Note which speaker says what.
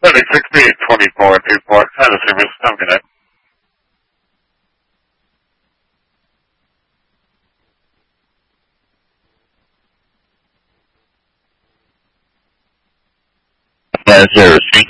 Speaker 1: 76-24, kind of service. I'm gonna.
Speaker 2: Yes, sir. Speak.